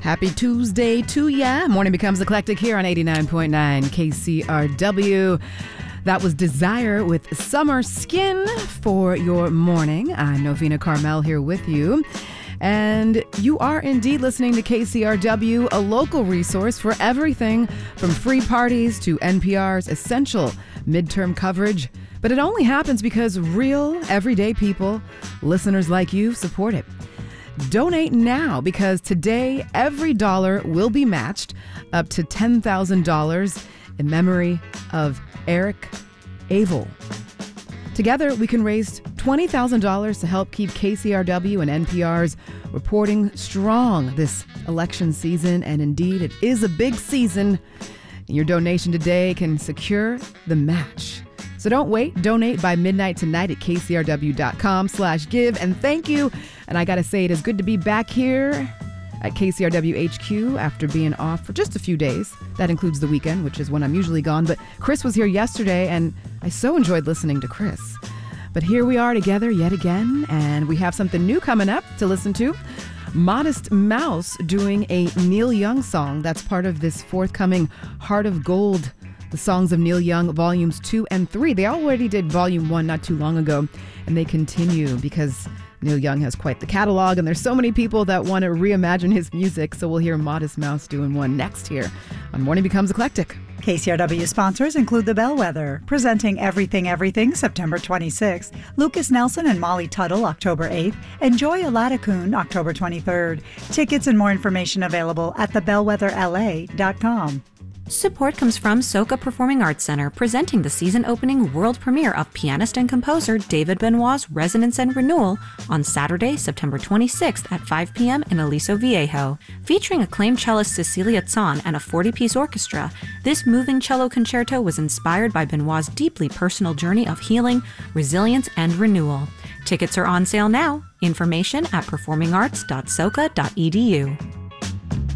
Happy Tuesday to ya. Morning becomes eclectic here on 89.9 KCRW. That was Desire with Summer Skin for your morning. I'm Novena Carmel here with you. And you are indeed listening to KCRW, a local resource for everything from free parties to NPR's essential midterm coverage. But it only happens because real, everyday people, listeners like you, support it. Donate now, because today every dollar will be matched up to $10,000 in memory of Eric Abel. Together, we can raise $20,000 to help keep KCRW and NPR's reporting strong this election season. And indeed, it is a big season. Your donation today can secure the match. So don't wait. Donate by midnight tonight at kcrw.com/give. And thank you. And I got to say, it is good to be back here at KCRW HQ after being off for just a few days. That includes the weekend, which is when I'm usually gone. But Chris was here yesterday, and I so enjoyed listening to Chris. But here we are together yet again, and we have something new coming up to listen to. Modest Mouse doing a Neil Young song that's part of this forthcoming Heart of Gold, the Songs of Neil Young, Volumes 2 and 3. They already did Volume 1 not too long ago, and they continue because Neil Young has quite the catalog, and there's so many people that want to reimagine his music, so we'll hear Modest Mouse doing one next here on Morning Becomes Eclectic. KCRW sponsors include The Bellwether, presenting Everything September 26th, Lucas Nelson and Molly Tuttle October 8th, and Joy Aladakun October 23rd. Tickets and more information available at thebellwetherla.com. Support comes from Soka Performing Arts Center, presenting the season-opening world premiere of pianist and composer David Benoit's Resonance and Renewal on Saturday, September 26th at 5 p.m. in Aliso Viejo. Featuring acclaimed cellist Cecilia Tson and a 40-piece orchestra, this moving cello concerto was inspired by Benoit's deeply personal journey of healing, resilience, and renewal. Tickets are on sale now. Information at performingarts.soka.edu.